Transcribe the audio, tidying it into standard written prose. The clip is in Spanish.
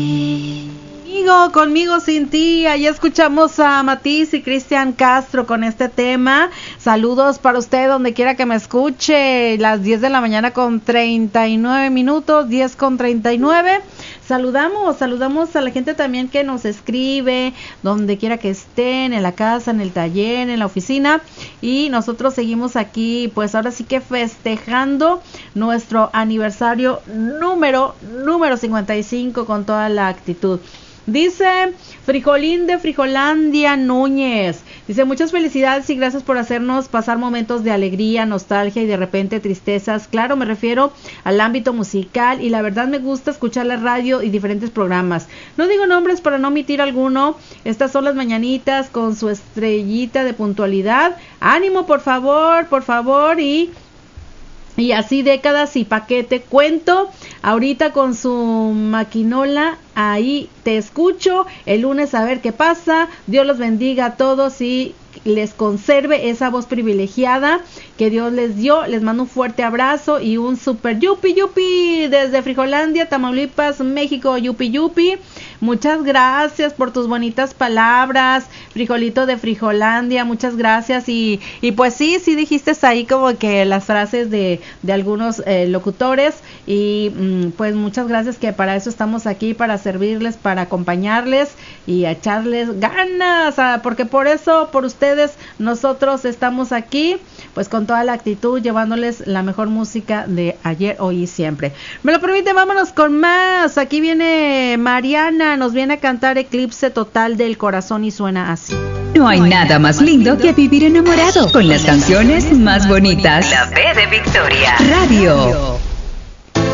Conmigo sin ti. Ahí escuchamos a Matiz y Cristian Castro con este tema. Saludos para usted donde quiera que me escuche. Las 10 de la mañana con 39 minutos, 10 con 39. Saludamos a la gente también que nos escribe, donde quiera que estén, en la casa, en el taller, en la oficina. Y nosotros seguimos aquí, pues ahora sí que festejando nuestro aniversario número 55 con toda la actitud. Dice Frijolín de Frijolandia Núñez, dice: muchas felicidades y gracias por hacernos pasar momentos de alegría, nostalgia y de repente tristezas. Claro, me refiero al ámbito musical y la verdad me gusta escuchar la radio y diferentes programas. No digo nombres para no omitir alguno. Estas son las mañanitas con su estrellita de puntualidad. Ánimo, por favor, y así décadas y paquete. Cuento ahorita con su maquinola. Ahí te escucho el lunes a ver qué pasa. Dios los bendiga a todos y les conserve esa voz privilegiada que Dios les dio. Les mando un fuerte abrazo y un super yupi yupi desde Frijolandia, Tamaulipas, México. Yupi yupi. Muchas gracias por tus bonitas palabras, Frijolito de Frijolandia, muchas gracias. Y pues sí dijiste ahí como que las frases de algunos locutores. Y pues muchas gracias, que para eso estamos aquí, para servirles, para acompañarles y a echarles ganas, porque por eso, por ustedes, nosotros estamos aquí, pues con toda la actitud, llevándoles la mejor música de ayer, hoy y siempre. Me lo permite, vámonos con más. Aquí viene Mariana, nos viene a cantar Eclipse Total del Corazón y suena así. No hay nada más lindo que vivir enamorado con las canciones más bonitas. La B de Victoria Radio.